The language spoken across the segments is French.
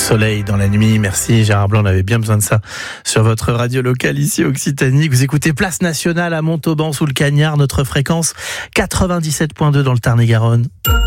soleil dans la nuit. Merci Gérard Blanc, on avait bien besoin de ça sur votre radio locale ici Occitanie. Vous écoutez Place Nationale à Montauban sous le Cagnard, notre fréquence 97.2 dans le Tarn-et-Garonne.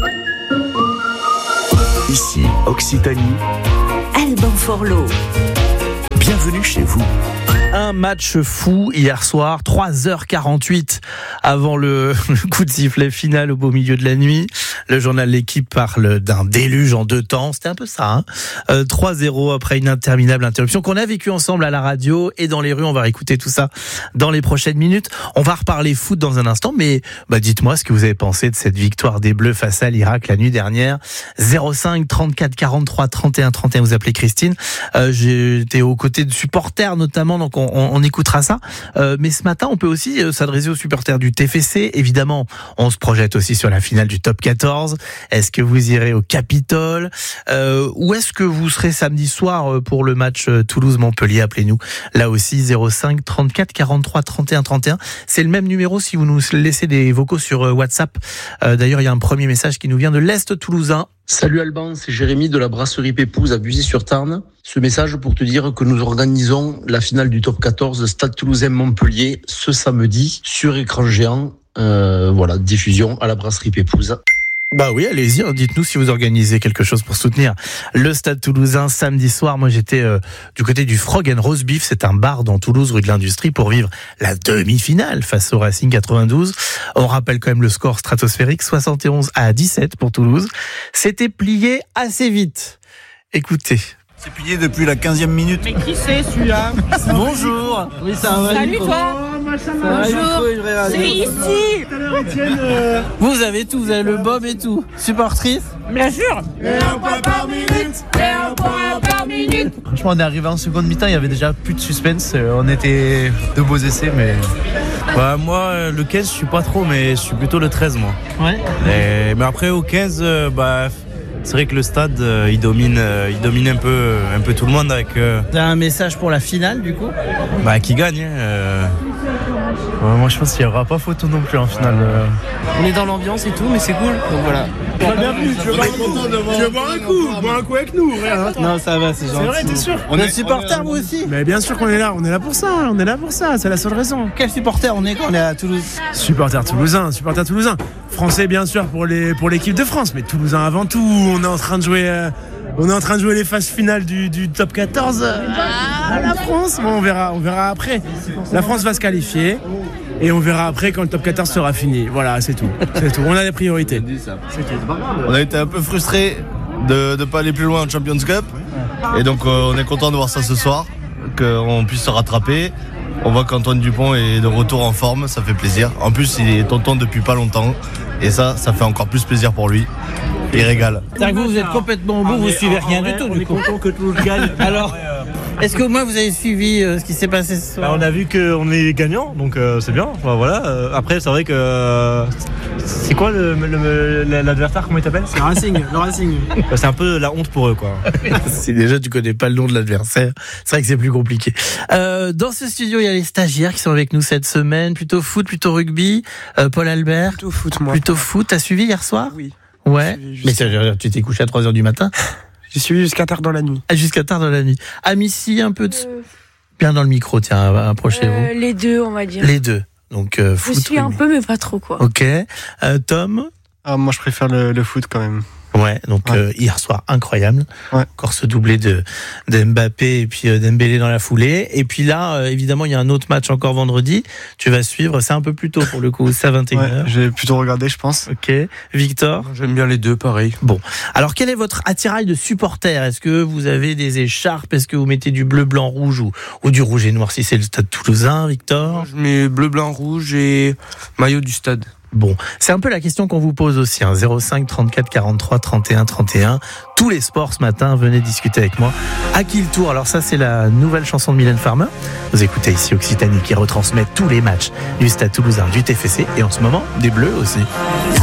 Ici Occitanie, Alban Forlot. Bienvenue chez vous. Un match fou hier soir, 3h48 avant le coup de sifflet final au beau milieu de la nuit. Le journal L'Équipe parle d'un déluge en 2 temps. C'était un peu ça, 3-0 après une interminable interruption qu'on a vécue ensemble à la radio et dans les rues. On va réécouter tout ça dans les prochaines minutes. On va reparler foot dans un instant, mais dites-moi ce que vous avez pensé de cette victoire des Bleus face à l'Irak la nuit dernière. 05 34 43 31 31. Vous appelez Christine. J'étais aux côtés de supporters notamment, donc on écoutera ça. Mais ce matin, on peut aussi s'adresser aux supporters du TFC. Évidemment, on se projette aussi sur la finale du Top 14. Est-ce que vous irez au Capitole ou est-ce que vous serez samedi soir pour le match Toulouse-Montpellier? Appelez-nous là aussi 05 34 43 31 31. C'est le même numéro si vous nous laissez des vocaux sur WhatsApp. D'ailleurs, il y a un premier message qui nous vient de l'Est toulousain. Salut Alban, c'est Jérémy de la brasserie Pépouze à Buzy-sur-Tarn. Ce message pour te dire que nous organisons la finale du Top 14 Stade Toulousain-Montpellier ce samedi sur écran géant. Diffusion à la brasserie Pépouze. Bah oui, allez-y, dites-nous si vous organisez quelque chose pour soutenir le Stade Toulousain samedi soir. Moi, j'étais du côté du Frog and Roast Beef, c'est un bar dans Toulouse, rue de l'Industrie, pour vivre la demi-finale face au Racing 92. On rappelle quand même le score stratosphérique, 71-17 pour Toulouse. C'était plié assez vite. Écoutez. C'est plié depuis la 15e minute. Mais qui c'est celui-là? Bonjour. Oui, ça va. Salut toi. Bonjour. C'est ici. Vous avez tout, vous avez le bob et tout. Supportrice? Bien sûr. Et un point par minute. Franchement, on est arrivé en seconde mi-temps, il y avait déjà plus de suspense. On était de beaux essais, mais... moi, le 15, je suis pas trop, mais je suis plutôt le 13, moi. Ouais. Mais après, au 15, c'est vrai que le stade, il domine un peu tout le monde avec... Vous avez un message pour la finale, du coup? Qui gagne. Moi, je pense qu'il n'y aura pas photo non plus en finale. On est dans l'ambiance et tout, mais c'est cool. Donc voilà. Bienvenue, tu veux boire un coup? Boire un coup avec nous, regarde. Non, ça va, c'est gentil. C'est vrai, t'es sûr? On est supporters, vous aussi? Mais bien sûr qu'on est là pour ça, c'est la seule raison. Quel supporter on est quand on est à Toulouse? Supporter toulousain. Français bien sûr pour l'équipe de France, mais toulousain avant tout. On est en train de jouer les phases finales du Top 14 à la France. Bon, on verra après. La France va se qualifier et on verra après quand le Top 14 sera fini. Voilà, c'est tout. On a des priorités. On a été un peu frustrés de ne pas aller plus loin en Champions Cup. Et donc on est content de voir ça ce soir, qu'on puisse se rattraper. On voit qu'Antoine Dupont est de retour en forme, ça fait plaisir. En plus, il est tonton depuis pas longtemps. Et ça fait encore plus plaisir pour lui. Il régale. C'est-à-dire que vous êtes complètement au bout, vous suivez rien du tout. On est content que Toulouse gagne. Alors, est-ce que au moins vous avez suivi ce qui s'est passé ce soir? On a vu qu'on est gagnant, donc c'est bien. Après, c'est vrai que... C'est quoi l'adversaire, comment il t'appelle? C'est le Racing. C'est un peu la honte pour eux, quoi. Si déjà tu connais pas le nom de l'adversaire, c'est vrai que c'est plus compliqué. Dans ce studio, il y a les stagiaires qui sont avec nous cette semaine. Plutôt foot, plutôt rugby. Paul Albert. Plutôt foot, moi. Plutôt foot. T'as suivi hier soir? Oui. Ouais. Mais tu t'es couché à 3h du matin? J'ai suivi jusqu'à tard dans la nuit. Jusqu'à tard dans la nuit. Amici, un peu de... Bien dans le micro, tiens, approchez-vous. Les deux, on va dire. Les deux. Donc, foot. Je suis un peu, mais pas trop, quoi. Ok. Tom? Moi, je préfère le foot quand même. Ouais, donc hier soir, incroyable. Ouais. Encore ce doublé de Mbappé et puis Dembélé dans la foulée. Et puis là, évidemment, il y a un autre match encore vendredi. Tu vas suivre, c'est un peu plus tôt pour le coup, c'est à 21h. Ouais, j'ai plutôt regardé, je pense. Ok. Victor? J'aime bien les deux, pareil. Bon. Alors, quel est votre attirail de supporter? Est-ce que vous avez des écharpes? Est-ce que vous mettez du bleu, blanc, rouge ou du rouge et noir si c'est le Stade Toulousain, Victor? Je mets bleu, blanc, rouge et maillot du stade. Bon, c'est un peu la question qu'on vous pose aussi, 05 34 43 31 31. Tous les sports ce matin, venez discuter avec moi. À qui le tour? Alors ça, c'est la nouvelle chanson de Mylène Farmer. Vous écoutez ici Occitanie qui retransmet tous les matchs du Stade Toulousain, du TFC et en ce moment des Bleus aussi.